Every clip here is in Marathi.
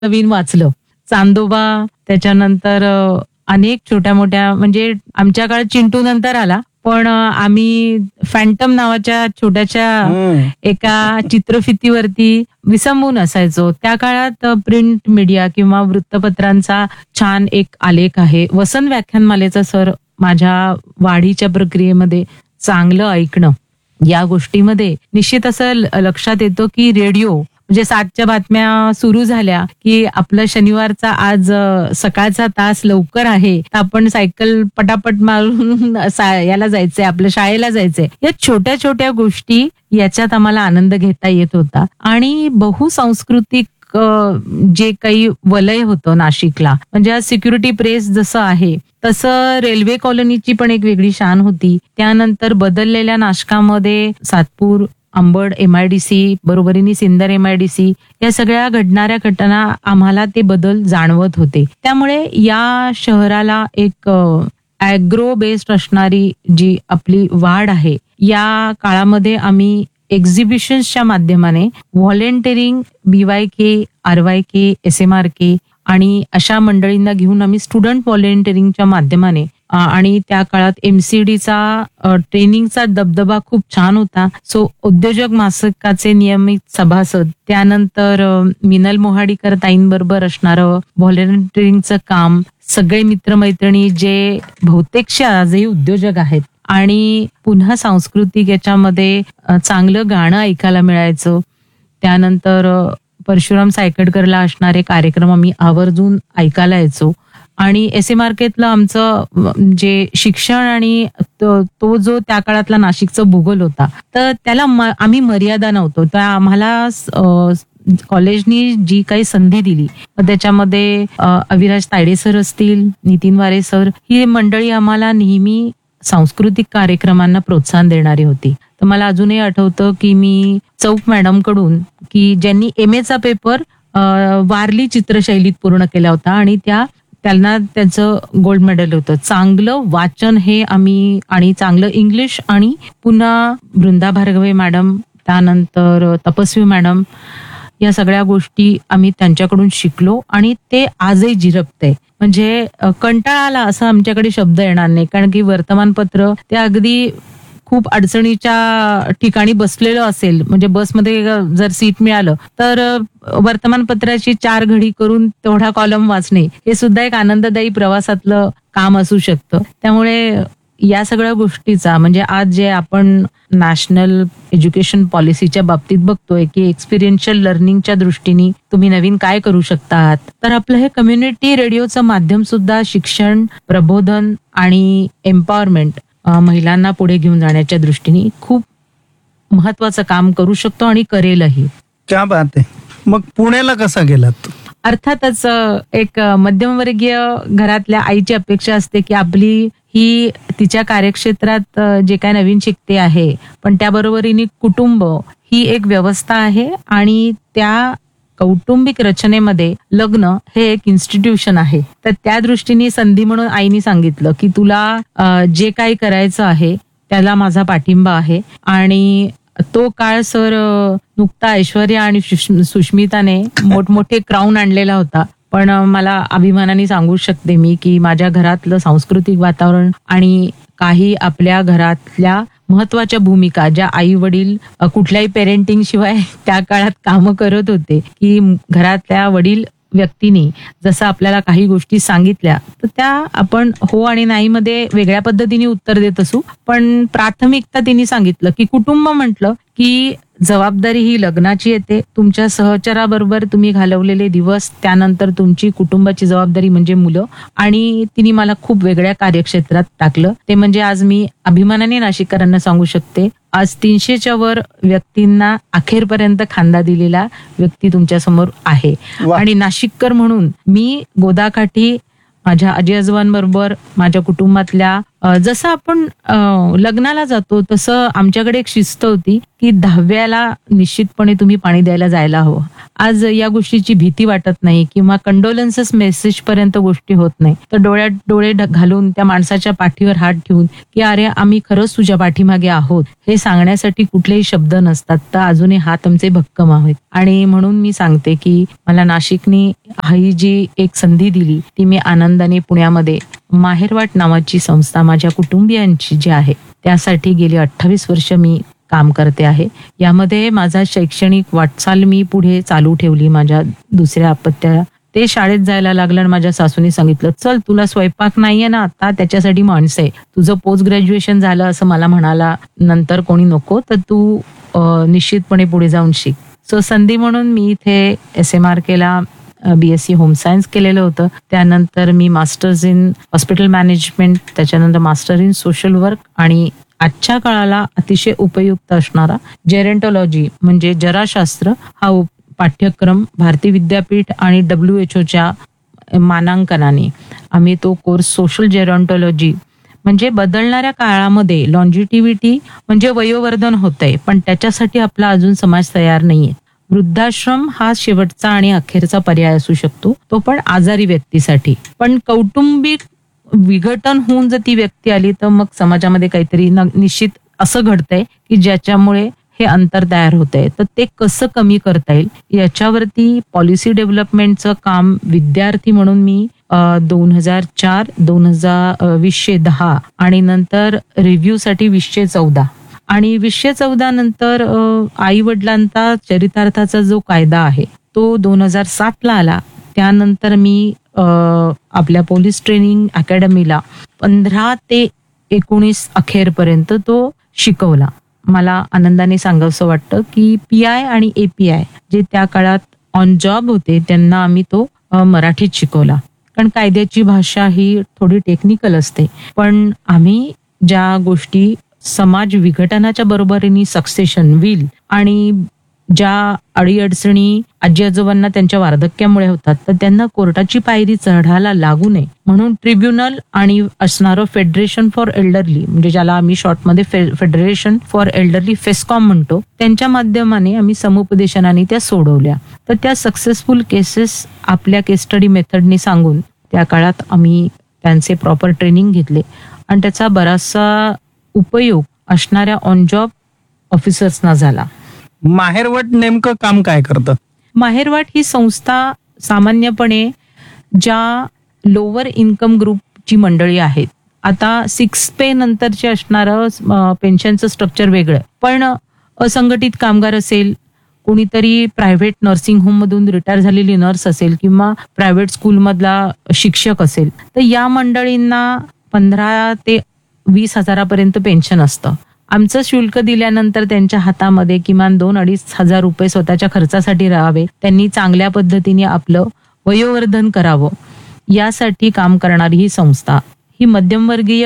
नवीन वाचलं. चांदोबा, त्याच्यानंतर अनेक छोट्या मोठ्या, म्हणजे आमच्या काळात चिंटू नंतर आला, पण आम्ही फॅन्टम नावाच्या छोट्याशा एका चित्रफितीवरती विसंबून असायचो. त्या काळात प्रिंट मीडिया किंवा वृत्तपत्रांचा छान एक आलेख आहे. वसंत व्याख्यानमालेचा सर माझ्या वाढीच्या प्रक्रियेमध्ये चांगलं ऐकणं, या गोष्टीमध्ये निश्चित असं लक्षात येतं की रेडिओ म्हणजे 7च्या बातम्या सुरू झाल्या की आपलं शनिवारचा आज सकाळचा तास लवकर आहे, तर आपण सायकल पटापट मारून याला जायचंय, आपल्या शाळेला जायचंय. या छोट्या छोट्या गोष्टी याच्यात आम्हाला आनंद घेता येत होता. आणि बहुसांस्कृतिक जे काही वलय होतं नाशिकला, म्हणजे आज सिक्युरिटी प्रेस जसं आहे तसं रेल्वे कॉलनीची पण एक वेगळी शान होती. त्यानंतर बदललेल्या नाशकामध्ये सातपूर, अंबड MIDC, बरोबरीने सिन्नर MIDC, या सगळ्या घडणाऱ्या घटना आम्हाला ते बदल जाणवत होते. त्यामुळे या शहराला एक ॲग्रो बेस्ड असणारी जी आपली वाढ आहे, या काळामध्ये आम्ही एक्झिबिशन्सच्या माध्यमाने व्हॉलेंटिअरिंग, BYK, RYK, SMRK आणि अशा मंडळींना घेऊन आम्ही स्टुडंट व्हॉलेंटिअरिंगच्या माध्यमाने, आणि त्या काळात MCDचा ट्रेनिंगचा दबदबा खूप छान होता. सो उद्योजक मासिकाचे नियमित सभासद, त्यानंतर मिनल मोहाडीकर ताईंबरोबर असणारं व्हॉलेंटिअरिंगचं काम, सगळे मित्रमैत्रिणी जे बहुतेकशे आजही उद्योजक आहेत, आणि पुन्हा सांस्कृतिक याच्यामध्ये चांगलं गाणं ऐकायला मिळायचं. त्यानंतर परशुराम सायकडकरला असणारे कार्यक्रम आम्ही आवर्जून ऐकायला यायचो. आणि SMRKतलं आमचं जे शिक्षण आणि तो जो त्या काळातला नाशिकचा भूगोल होता, तर त्याला आम्ही मर्यादा नव्हतो. त्या आम्हाला कॉलेजनी जी काही संधी दिली, त्याच्यामध्ये अविराज तायडे सर असतील, नितीन वारे सर, ही मंडळी आम्हाला नेहमी सांस्कृतिक कार्यक्रमांना प्रोत्साहन देणारी होती. तर मला अजूनही आठवतं की मी चौक मॅडम कडून, की ज्यांनी MAचा पेपर वारली चित्रशैलीत पूर्ण केला होता आणि त्यांना त्याचं गोल्ड मेडल होतं. चांगलं वाचन हे आम्ही, आणि चांगलं इंग्लिश, आणि पुन्हा वृंदा भार्गवे मॅडम, त्यानंतर तपस्वी मॅडम, या सगळ्या गोष्टी आम्ही त्यांच्याकडून शिकलो. आणि ते आजही जिरपते. म्हणजे कंटाळा आला असं आमच्याकडे शब्द येणार नाही, कारण की वर्तमानपत्र ते अगदी खूप अडचणीच्या ठिकाणी बसलेलं असेल, म्हणजे बसमध्ये जर सीट मिळालं तर वर्तमानपत्राची 4 घडी करून तेवढा कॉलम वाचणे हे सुद्धा एक आनंददायी प्रवासातलं काम असू शकतं. त्यामुळे या सगळ्या गोष्टीचा, म्हणजे आज जे आपण नॅशनल एज्युकेशन पॉलिसीच्या बाबतीत बघतोय की एक्सपिरियन्शियल लर्निंगच्या दृष्टीने तुम्ही नवीन काय करू शकतात, तर आपलं हे कम्युनिटी रेडिओचं माध्यम सुद्धा शिक्षण, प्रबोधन आणि एम्पॉवरमेंट, महिलांना पुढे घेऊन जाण्याच्या दृष्टीने खूप महत्वाचं काम करू शकतो आणि करेलही. क्या बात आहे. मग पुण्याला कसा गेलात? अर्थातच एक मध्यमवर्गीय घरातल्या आईची अपेक्षा असते की आपली ही तिच्या कार्यक्षेत्रात जे काय नवीन शिकते आहे, पण त्याबरोबरीने कुटुंब ही एक व्यवस्था आहे, आणि त्या कौटुंबिक रचनेमध्ये लग्न हे एक इन्स्टिट्यूशन आहे. तर त्या दृष्टीने संधी म्हणून आईने सांगितलं की तुला जे काही करायचं आहे त्याला माझा पाठिंबा आहे. आणि तो काळ सर नुकता ऐश्वर्या आणि सुष्मिताने मोठमोठे क्राऊन आणलेला होता, पण मला अभिमानाने सांगू शकते मी की माझ्या घरातलं सांस्कृतिक वातावरण आणि काही आपल्या घरातल्या महत्वाच्या भूमिका ज्या आई वडील कुठल्याही पेरेंटिंग शिवाय त्या काळात कामं करत होते, की घरातल्या वडील व्यक्तीने जसं आपल्याला काही गोष्टी सांगितल्या तर त्या आपण हो आणि नाही मध्ये वेगळ्या पद्धतीने उत्तर देत असू, पण प्राथमिकता तिने सांगितलं की कुटुंब म्हटलं की जबाबदारी ही लग्नाची येते, तुमच्या सहचराबरोबर तुम्ही घालवलेले दिवस, त्यानंतर तुमची कुटुंबाची जबाबदारी म्हणजे मुलं. आणि तिने मला खूप वेगळ्या कार्यक्षेत्रात टाकलं. ते म्हणजे आज मी अभिमानाने नाशिककरांना सांगू शकते, आज 300च्या वर व्यक्तींना अखेरपर्यंत खांदा दिलेला व्यक्ती तुमच्या समोर आहे. आणि नाशिककर म्हणून मी गोदाकाठी माझ्या आजी आजोबांबरोबर, माझ्या कुटुंबातल्या जसं आपण लग्नाला जातो तसं आमच्याकडे एक शिस्त होती की 10व्याला निश्चितपणे तुम्ही पाणी द्यायला जायला हवं. आज या गोष्टीची भीती वाटत नाही किंवा कंडोलन्सेस मेसेज पर्यंत गोष्टी होत नाही. तर डोळ्यात डोळे घालून त्या माणसाच्या पाठीवर हात ठेवून की अरे आम्ही खरंच तुझ्या पाठीमागे आहोत हे सांगण्यासाठी कुठलेही शब्द नसतात. तर अजूनही हात आमचे भक्कम आहेत. आणि म्हणून मी सांगते की मला नाशिकने ही जी एक संधी दिली ती मी आनंदाने पुण्यामध्ये माहेरवाट नावाची संस्था माझ्या कुटुंबियांची जी आहे त्यासाठी गेली 28 वर्ष मी काम करते आहे. यामध्ये माझा शैक्षणिक वाटचाल मी पुढे चालू ठेवली. माझ्या दुसऱ्या अपत्या ते शाळेत जायला लागलं आणि माझ्या सासूने सांगितलं चल तुला स्वयंपाक नाहीये ना आता त्याच्यासाठी माणसं आहे. तुझं पोस्ट ग्रॅज्युएशन झालं असं मला म्हणाला नंतर कोणी नको तर तू निश्चितपणे पुढे जाऊन शिक. सो संधी म्हणून मी इथे SMR केला. BSc होम सायन्स केलेलं होतं. त्यानंतर मी मास्टर्स इन हॉस्पिटल मॅनेजमेंट त्याच्यानंतर मास्टर इन सोशल वर्क आणि आजच्या काळाला अतिशय उपयुक्त असणारा जेरंटॉलॉजी म्हणजे जराशास्त्र हा पाठ्यक्रम भारतीय विद्यापीठ आणि WHO मानांकनाने आम्ही तो कोर्स सोशल जेरंटॉलॉजी म्हणजे बदलणाऱ्या काळामध्ये लॉन्जिटिव्हिटी म्हणजे वयोवर्धन होतंय पण त्याच्यासाठी आपला अजून समाज तयार नाहीये. वृद्धाश्रम हा शेवटचा आणि अखेरचा पर्याय असू शकतो तो पण आजारी व्यक्तीसाठी. पण कौटुंबिक विघटन होऊन जर ती व्यक्ती आली तर मग समाजामध्ये काहीतरी निश्चित असं घडतंय की ज्याच्यामुळे हे अंतर तयार होतंय. तर ते कसं कमी करता येईल याच्यावरती पॉलिसी डेव्हलपमेंटचं काम विद्यार्थी म्हणून मी 2004, 2010 आणि नंतर रिव्ह्यू साठी 2014 आणि 2014 नंतर आई वडिलांचा चरितार्थाचा जो कायदा आहे तो 2007 ला आला. त्यानंतर मी आपल्या पोलीस ट्रेनिंग अकॅडमीला 15 ते 19 अखेरपर्यंत तो शिकवला. मला आनंदाने सांगावंसं वाटतं की PI आणि API जे त्या काळात ऑन जॉब होते त्यांना आम्ही तो मराठीत शिकवला. कारण कायद्याची भाषा ही थोडी टेक्निकल असते पण आम्ही ज्या गोष्टी समाज विघटनाच्या बरोबरीने सक्सेशन विल आणि ज्या अडीअडचणी आजी आजोबांना त्यांच्या वार्धक्यामुळे होतात तर त्यांना कोर्टाची पायरी चढायला लागू नये म्हणून ट्रिब्युनल आणि असणारं फेडरेशन फॉर एल्डरली म्हणजे ज्याला आम्ही शॉर्टमध्ये फेडरेशन फॉर एल्डरली फेस्कॉम म्हणतो त्यांच्या माध्यमाने आम्ही समुपदेशनाने त्या सोडवल्या. तर त्या सक्सेसफुल केसेस आपल्या केस स्टडी मेथडने सांगून त्या काळात आम्ही त्यांचे प्रॉपर ट्रेनिंग घेतले आणि त्याचा बराचसा उपयोग असणाऱ्या ऑन जॉब ऑफिसर्सना झाला. माहेरवाट नेमकं काम काय करतं? माहेरवाट ही संस्था सामान्यपणे ज्या लोअर इन्कम ग्रुपची मंडळी आहेत. आता 6 पे नंतरचे असणारं पेन्शनचं स्ट्रक्चर वेगळं पण असंघटित कामगार असेल कोणीतरी प्रायव्हेट नर्सिंग होम मधून रिटायर झालेली नर्स असेल किंवा प्रायव्हेट स्कूल मधला शिक्षक असेल तर या मंडळींना 15 ते 20 हजारापर्यंत पेन्शन असतं. आमचं शुल्क दिल्यानंतर त्यांच्या हातामध्ये किमान 2-2.5 हजार रुपये स्वतःच्या खर्चासाठी राहावे. त्यांनी चांगल्या पद्धतीने आपलं वयोवर्धन करावं यासाठी काम करणारी ही संस्था ही मध्यमवर्गीय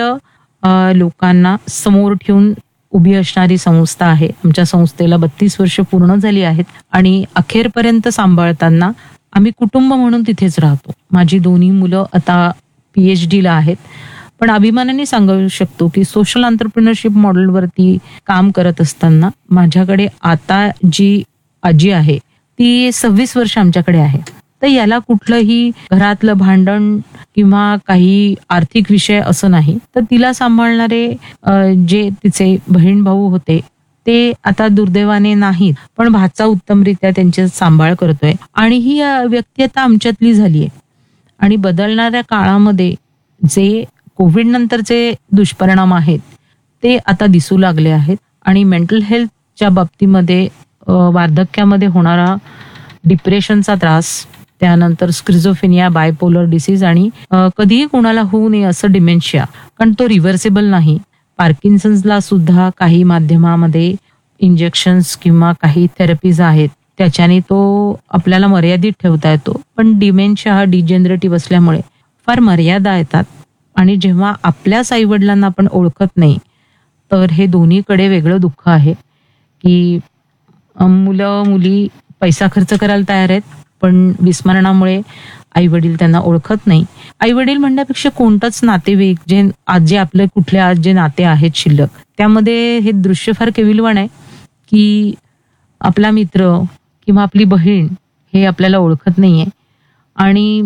लोकांना समोर ठेवून उभी असणारी संस्था आहे. आमच्या संस्थेला 32 वर्ष पूर्ण झाली आहेत आणि अखेरपर्यंत सांभाळताना आम्ही कुटुंब म्हणून तिथेच राहतो. माझी दोन्ही मुलं आता PhD ला आहेत पण अभिमानाने सांगू शकतो की सोशल एंटरप्रेन्योरशिप मॉडेलवरती काम करत असताना माझ्याकडे आता जी आजी आहे ती 26 वर्ष आमच्याकडे आहे. तर याला कुठलंही घरातलं भांडण किंवा काही आर्थिक विषय असं नाही. तर तिला सांभाळणारे जे तिचे बहीण भाऊ होते ते आता दुर्दैवाने नाहीत पण भाचा उत्तमरित्या त्यांचे सांभाळ करतोय आणि ही व्यक्ती आता आमच्यातली झाली आहे. आणि बदलणाऱ्या काळामध्ये जे कोविड नंतरचे दुष्परिणाम आहेत ते आता दिसू लागले आहेत आणि मेंटल हेल्थच्या बाबतीमध्ये वार्धक्यामध्ये होणारा डिप्रेशनचा त्रास त्यानंतर स्क्रिझोफेनिया बायपोलर डिसीज आणि कधीही कोणाला होऊ नये असं डिमेन्शिया कारण तो रिव्हर्सेबल नाही. पार्किन्सन्सला सुद्धा काही माध्यमामध्ये इंजेक्शन्स किंवा काही थेरपीज आहेत त्याच्याने तो आपल्याला मर्यादित ठेवता येतो पण डिमेन्शिया हा डिजेनरेटिव्ह असल्यामुळे फार मर्यादा येतात. आणि जेव्हा आपल्याच आईवडिलांना आपण ओळखत नाही तर हे दोन्हीकडे वेगळं दुःख आहे की मुलं मुली पैसा खर्च करायला तयार आहेत पण विस्मरणामुळे आई वडील त्यांना ओळखत नाही. आई वडील म्हणण्यापेक्षा कोणतंच नातेवाईक जे आपले कुठले आज जे नाते आहेत शिल्लक, त्यामध्ये हे दृश्य फार केविलवाण आहे की आपला मित्र किंवा आपली बहीण हे आपल्याला ओळखत नाहीये आणि